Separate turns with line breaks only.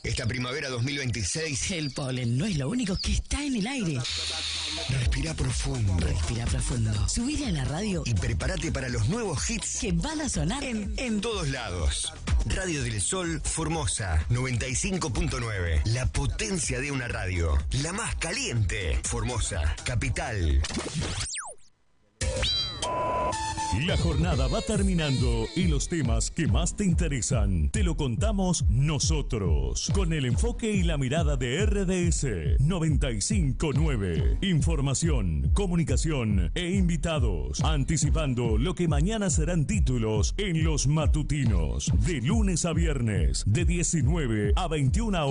Esta primavera 2026.
El polen no es lo único que está en el aire.
Respira profundo.
Respira profundo. Subile a la radio
Y prepárate para los nuevos hits
que van a sonar
en todos lados. Radio del Sol Formosa 95.9. La potencia de una radio. La más caliente. Formosa, capital.
La jornada va terminando y los temas que más te interesan te lo contamos nosotros, con el enfoque y la mirada de RDS 95.9. Información, comunicación e invitados, anticipando lo que mañana serán títulos en los matutinos, de lunes a viernes, de 19 a 21 horas.